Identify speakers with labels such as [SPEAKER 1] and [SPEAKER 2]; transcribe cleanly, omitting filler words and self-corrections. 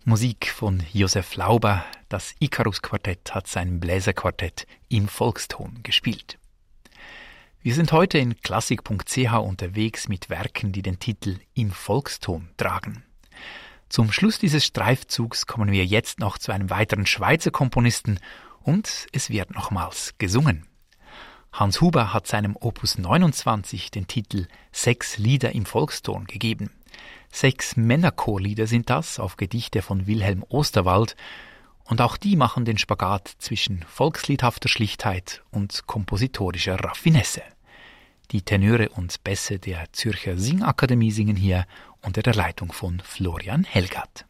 [SPEAKER 1] Musik von Josef Lauber. Das Ikarus-Quartett hat sein Bläserquartett im Volkston gespielt. Wir sind heute in klassik.ch unterwegs mit Werken, die den Titel Im Volkston tragen. Zum Schluss dieses Streifzugs kommen wir jetzt noch zu einem weiteren Schweizer Komponisten und es wird nochmals gesungen. Hans Huber hat seinem Opus 29 den Titel 6 Lieder im Volkston gegeben. 6 Männerchorlieder sind das auf Gedichte von Wilhelm Osterwald und auch die machen den Spagat zwischen volksliedhafter Schlichtheit und kompositorischer Raffinesse. Die Tenöre und Bässe der Zürcher Singakademie singen hier unter der Leitung von Florian Helgath.